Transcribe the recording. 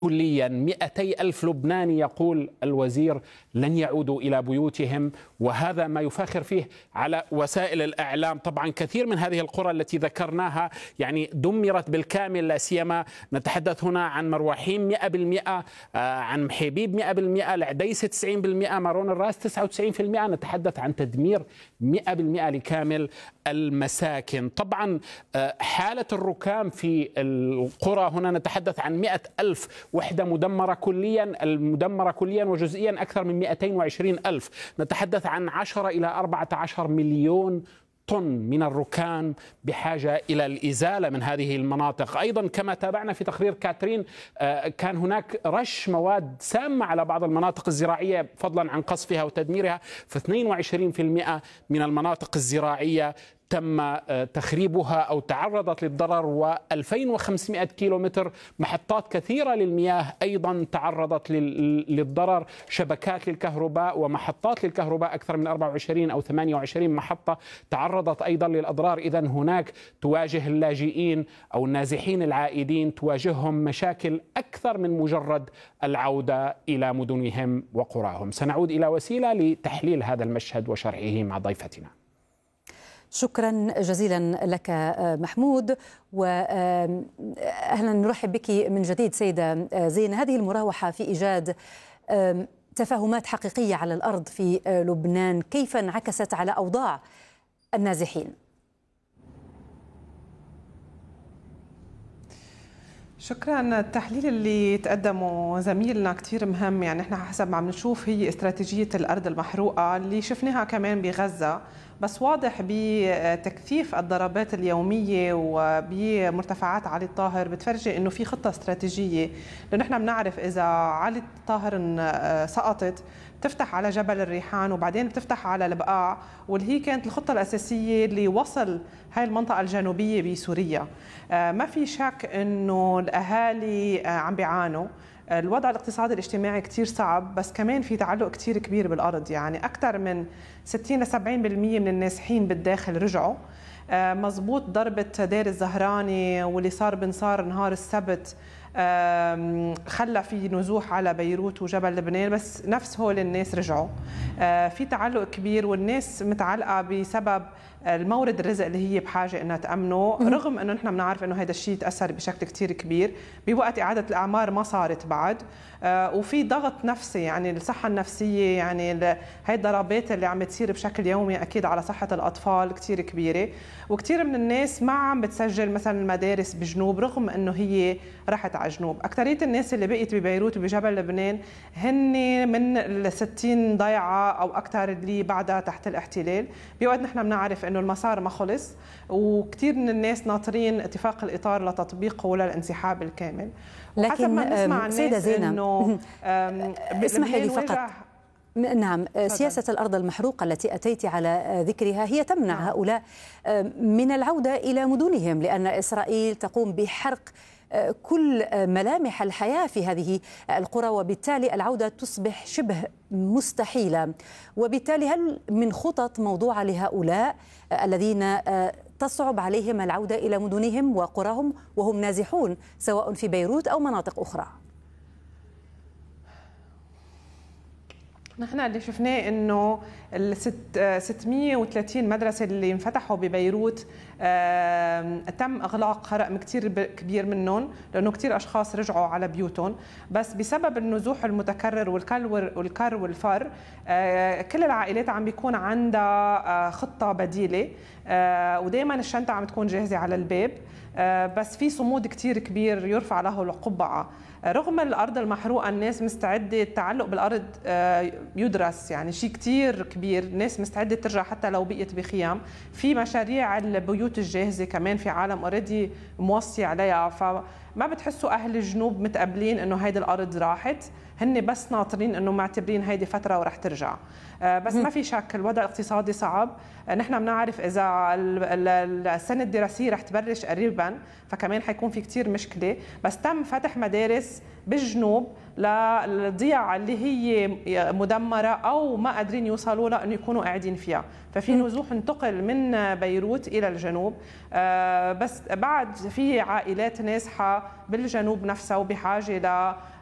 كليا 200 ألف لبناني يقول الوزير لن يعودوا إلى بيوتهم، وهذا ما يفاخر فيه على وسائل الإعلام. طبعا كثير من هذه القرى التي ذكرناها يعني دمرت بالكامل، لا سيما نتحدث هنا عن مروحين 100%، عن محيبيب 100%، العديسة 90%، مارون الراس 99%. نتحدث عن تدمير 100% لكامل المساكن. طبعا حالة الركام في القرى هنا نتحدث عن 100 ألف وحدة مدمرة كليا، المدمرة كليا وجزئيا أكثر من 220 ألف. نتحدث عن 10 إلى 14 مليون طن من الركام بحاجة إلى الإزالة من هذه المناطق. أيضا كما تابعنا في تقرير كاترين، كان هناك رش مواد سامة على بعض المناطق الزراعية فضلا عن قصفها وتدميرها، ف 22% من المناطق الزراعية تم تخريبها أو تعرضت للضرر، و2500 كيلومتر محطات كثيرة للمياه أيضا تعرضت للضرر، شبكات للكهرباء ومحطات للكهرباء أكثر من 24 أو 28 محطة تعرضت أيضا للأضرار. إذن هناك تواجه اللاجئين أو النازحين العائدين تواجههم مشاكل أكثر من مجرد العودة إلى مدنهم وقراهم. سنعود إلى وسيلة لتحليل هذا المشهد وشرحه مع ضيفتنا. شكرا جزيلا لك محمود، وأهلا نرحب بك من جديد سيدة زين. هذه المراوحة في إيجاد تفاهمات حقيقية على الأرض في لبنان كيف انعكست على أوضاع النازحين؟ شكرا. التحليل اللي تقدمه زميلنا كتير مهم، يعني احنا حسب ما عم نشوف هي استراتيجية الأرض المحروقة اللي شفناها كمان بغزة، بس واضح بتكثيف الضربات اليومية وبمرتفعات علي الطاهر بتفرجي انه في خطة استراتيجية، لأنه احنا بنعرف إذا علي الطاهر سقطت بتفتح على جبل الريحان وبعدين بتفتح على البقاع، واللي هي كانت الخطة الأساسية اللي وصل هاي المنطقة الجنوبية بسوريا. ما في شك انه الأهالي عم بيعانوا، الوضع الاقتصادي الاجتماعي كتير صعب، بس كمان في تعلق كتير كبير بالأرض. يعني أكثر من 60 ل 70% من النازحين بالداخل رجعوا. مزبوط ضربة دير الزهراني واللي صار بنصار نهار السبت خلى في نزوح على بيروت وجبل لبنان، بس نفس هول الناس رجعوا. في تعلق كبير والناس متعلقة بسبب المورد الرزق اللي هي بحاجة انها تأمنه، رغم انه نحن بنعرف انه هذا الشيء تأثر بشكل كتير كبير بوقت إعادة الأعمار ما صارت بعد. وفي ضغط نفسي، يعني الصحة النفسية، يعني هاي الضربات اللي عم تصير بشكل يومي أكيد على صحة الأطفال كتير كبيرة. وكتير من الناس ما عم بتسجل مثلا المدارس بجنوب رغم انه هي راحت على جنوب. أكثرية الناس اللي بقيت ببيروت وبجبل لبنان هن من ال 60 ضيعة أو أكثر اللي بعدها تحت الاحتلال، بوقت نحن بنعرف انه المسار ما خلص، وكثير من الناس ناطرين اتفاق الإطار لتطبيقه ولا الانسحاب الكامل. لكن سيدة زينب اسمحي لي فقط، نعم، سياسة الأرض المحروقة التي أتيت على ذكرها هي تمنع هؤلاء من العودة إلى مدنهم، لأن إسرائيل تقوم بحرق كل ملامح الحياة في هذه القرى، وبالتالي العودة تصبح شبه مستحيلة. وبالتالي هل من خطط موضوعة لهؤلاء الذين تصعب عليهم العودة إلى مدنهم وقراهم وهم نازحون سواء في بيروت أو مناطق أخرى؟ نحن اللي شفناه انه ال 630 مدرسه اللي انفتحوا ببيروت تم اغلاق رقم كثير كبير منهم، لانه كثير اشخاص رجعوا على بيوتهم، بس بسبب النزوح المتكرر والكر والفر كل العائلات عم بيكون عندها خطه بديله، ودائما الشنطه عم تكون جاهزه على الباب، بس في صمود كثير كبير يرفع له القبعه. رغم الأرض المحروقة الناس مستعدة، التعلق بالأرض يدرس، يعني شيء كتير كبير، الناس مستعدة ترجع حتى لو بقيت بخيام. في مشاريع البيوت الجاهزة كمان في عالم اوريدي موصي عليها، فما بتحسوا أهل الجنوب متقبلين إنه هيدي الأرض راحت، هن بس ناطرين إنه معتبرين هيدي فترة ورح ترجع. بس ما في شك الوضع الاقتصادي صعب. نحن بنعرف إذا السنة الدراسية رح تبلش قريبا فكمان حيكون في كتير مشكلة، بس تم فتح مدارس بالجنوب للضياع اللي هي مدمرة أو ما قادرين يوصلوا لها أنه يكونوا قاعدين فيها. ففي نزوح انتقل من بيروت إلى الجنوب، بس بعد في عائلات نازحة بالجنوب نفسها وبحاجة